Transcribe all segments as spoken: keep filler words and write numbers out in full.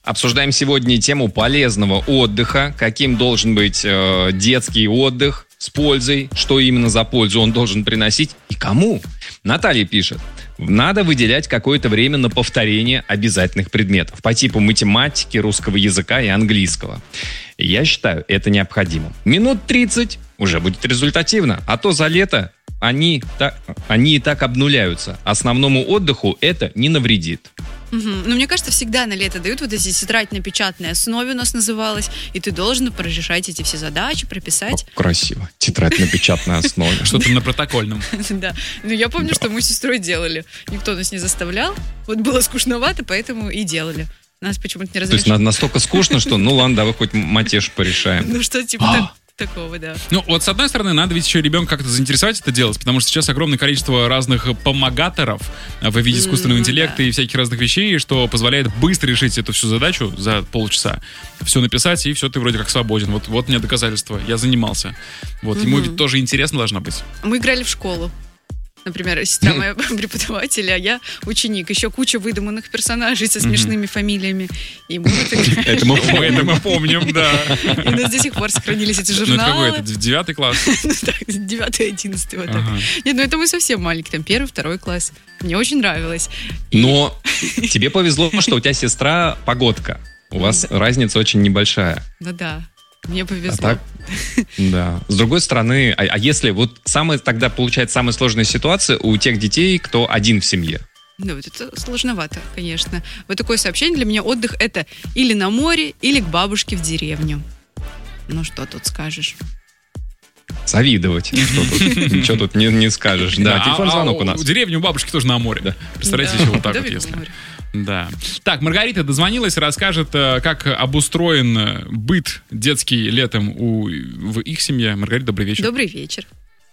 Обсуждаем сегодня тему полезного отдыха, каким должен быть э, детский отдых с пользой, что именно за пользу он должен приносить и кому. Наталья пишет: надо выделять какое-то время на повторение обязательных предметов по типу математики, русского языка и английского. Я считаю, это необходимо. Минут тридцать уже будет результативно, а то за лето они, так, они и так обнуляются. Основному отдыху это не навредит. Угу. Ну, мне кажется, всегда на лето дают вот эти тетрадь на печатной основе у нас называлась, и ты должен прорешать эти все задачи, прописать. О, красиво. Тетрадь на печатной основе. Что-то на протокольном. Да. Ну, я помню, что мы с сестрой делали. Никто нас не заставлял. Вот было скучновато, поэтому и делали. Нас почему-то не разрешили. То есть настолько скучно, что ну ладно, давай хоть матеж порешаем. Ну, что типа такого, да. Ну, вот с одной стороны, надо ведь еще ребенка как-то заинтересовать это делать, потому что сейчас огромное количество разных помогаторов в виде искусственного Mm, интеллекта да. и всяких разных вещей, что позволяет быстро решить эту всю задачу за полчаса. Все написать, и все, ты вроде как свободен. Вот, вот у меня доказательство. Я занимался. Вот, ему Мгм. ведь тоже интересно должно быть. Мы играли в школу. Например, сестра моя преподаватель, а я ученик. Еще куча выдуманных персонажей со смешными фамилиями. И мы вот играли. Это мы, это мы помним, да. И у нас до сих пор сохранились эти Ну, это какой журналы. это? Девятый класс? Ну, так, девятый, одиннадцатый, вот так. Ага. Нет, ну это мы совсем маленькие, там первый, второй класс. Мне очень нравилось. Но тебе повезло, что у тебя сестра погодка. У вас разница очень небольшая. Ну да, мне А повезло. так, да. С другой стороны, а, а если вот самая, тогда получается самая сложная ситуация у тех детей, кто один в семье? Ну, вот это сложновато, конечно. Вот такое сообщение для меня: отдых — это или на море, или к бабушке в деревню. Ну, что тут скажешь? Завидовать. Что тут? Ничего тут не, не скажешь. Да, телефон звонок у нас. Деревня у бабушки тоже на море. Да. Представляете, Да. еще вот так Да, вот, видно если. море. Да. Так, Маргарита дозвонилась, расскажет, э, как обустроен э, быт детский летом у, в их семье. Маргарита, добрый вечер. Добрый вечер.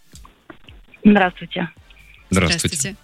Здравствуйте. Здравствуйте.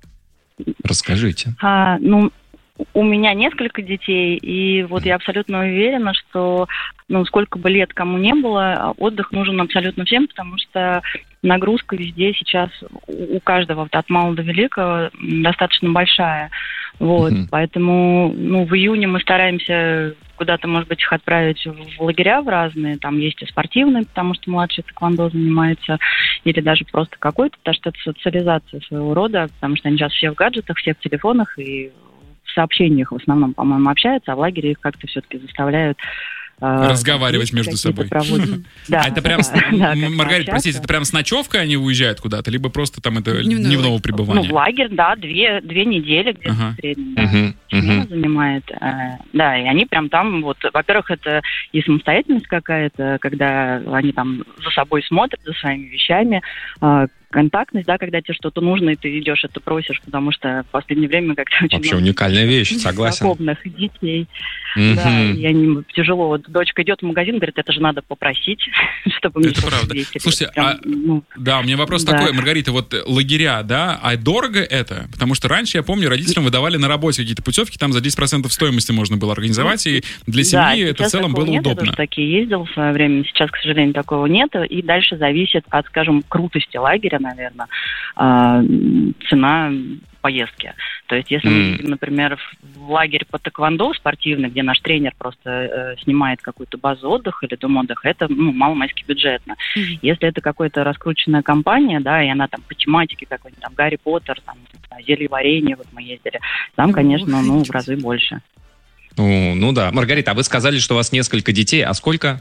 Расскажите. А, ну, у меня несколько детей, и вот я абсолютно уверена, что ну, сколько бы лет кому не было, отдых нужен абсолютно всем, потому что нагрузка везде сейчас у у каждого, вот от мала до великого, м, достаточно большая. Вот, Мгм. поэтому ну, в июне мы стараемся куда-то, может быть, их отправить в лагеря в разные. Там есть и спортивные, потому что младший тэквондо занимается, или даже просто какой-то, потому что это социализация своего рода, потому что они сейчас все в гаджетах, все в телефонах и в сообщениях в основном, по-моему, общаются, а в лагере их как-то все-таки заставляют э, Разговаривать между какие-то собой. проводят. Да, А это прям, с- да, да, М, как-то Маргарита, простите, общаться. это прям с ночевкой они уезжают куда-то, либо просто там это Дневной дневного лагерь. пребывания? Ну, в лагерь, да, две, две недели где-то Ага. в среднем. Да. Мгм, Смена мгм. занимает. э, Да, и они прям там, вот, во-первых, это и самостоятельность какая-то, когда они там за собой смотрят, за своими вещами, э, контактность, да, когда тебе что-то нужно, и ты идешь, это просишь, потому что в последнее время как-то очень Вообще много уникальная вещь, согласен. знакомых детей. Да, Мгм. и они тяжело. Вот дочка идет в магазин, говорит, это же надо попросить, чтобы мне Это что-то правда. весили. Слушайте, Прям, а- ну, Да, у меня вопрос Да. такой, Маргарита, вот э, лагеря, да, а дорого это? Потому что раньше, я помню, родителям выдавали на работе какие-то путевки, там за десять процентов стоимости можно было организовать, и для да, семьи это в сейчас целом такого было нет, Я удобно. тоже такие ездил в свое время. Сейчас, к сожалению, такого нет. И дальше зависит от, скажем, крутости лагеря, наверное, а, цена поездки. То есть, если мы М. едем, например, в лагерь по тэквондо спортивный, где наш тренер просто э, снимает какую-то базу отдыха или дом отдыха, это ну, маломальски бюджетно. Мгм. Если это какая-то раскрученная компания, да, и она там по тематике какой-нибудь, там, Гарри Поттер, там, зелье варенье, вот мы ездили, там, конечно, ну, в разы больше. Ну, ну да. Маргарита, а вы сказали, что у вас несколько детей, а сколько?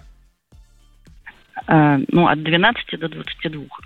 Э, ну, от двенадцати до двадцати двух.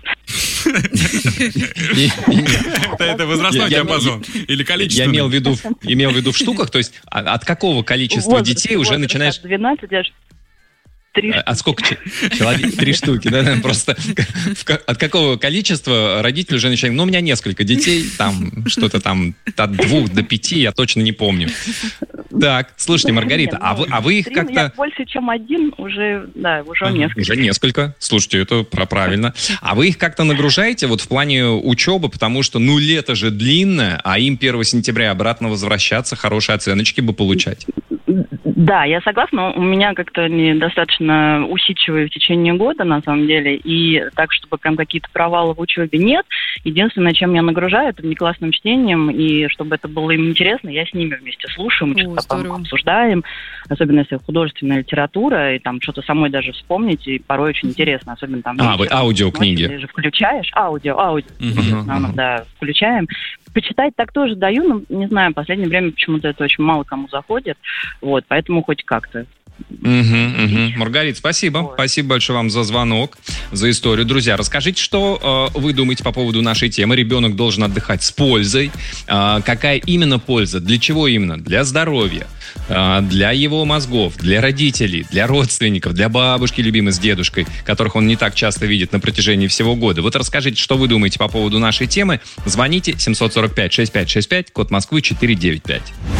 И- и- Это, это возрастной Я- я- диапазон или Я количество? имел в виду, имел в виду в штуках, то есть а- от какого количества Возраст- детей уже возраст начинаешь... От двенадцати аж три А сколько че- человек? Три штуки, да? да, Просто в ка- от какого количества родители уже начинают... Ну, у меня несколько детей, там что-то там от двух до пяти, я точно не помню. Так, слушайте, Маргарита, а вы, а вы их Три, ну, я как-то... больше, чем один, уже, да, уже Ага, несколько. Уже несколько. Слушайте, это про- правильно. А вы их как-то нагружаете вот в плане учебы, потому что, ну, лето же длинное, а им первого сентября обратно возвращаться, хорошие оценочки бы получать. Да, я согласна, у меня как-то они достаточно усидчивые в течение года, на самом деле, и так, чтобы прям какие-то провалы в учебе нет. Единственное, чем я нагружаю, это внеклассным чтением, и чтобы это было им интересно, я с ними вместе слушаю, мы что-то там обсуждаем, особенно если художественная литература, и там что-то самой даже вспомнить, и порой очень интересно, особенно там... А, вы аудиокниги. Ты же включаешь, аудио, аудио, uh-huh, uh-huh. да, включаем. Почитать так тоже даю, но, не знаю, в последнее время почему-то это очень мало кому заходит, вот, поэтому хоть как-то. Угу, угу. Маргарита, спасибо. Вот. Спасибо большое вам за звонок, за историю. Друзья, расскажите, что э, вы думаете по поводу нашей темы. Ребенок должен отдыхать с пользой. Э, какая именно польза? Для чего именно? Для здоровья, э, для его мозгов, для родителей, для родственников, для бабушки любимой с дедушкой, которых он не так часто видит на протяжении всего года. Вот расскажите, что вы думаете по поводу нашей темы. Звоните семь сорок пять шестьдесят пять шестьдесят пять, код Москвы четыреста девяносто пять.